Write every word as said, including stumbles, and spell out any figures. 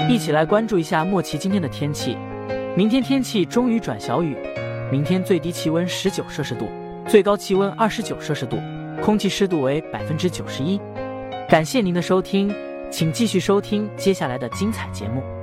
一起来关注一下莫奇今天的天气。明天天气终于转小雨，明天最低气温十九摄氏度，最高气温二十九摄氏度，空气湿度为百分之九十一。感谢您的收听，请继续收听接下来的精彩节目。